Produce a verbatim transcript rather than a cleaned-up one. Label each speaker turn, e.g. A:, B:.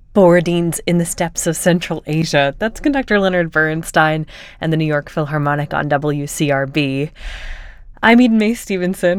A: Borodines in the Steppes of Central Asia. That's conductor Leonard Bernstein and the New York Philharmonic on W C R B. I'm Eden Mae Stevenson.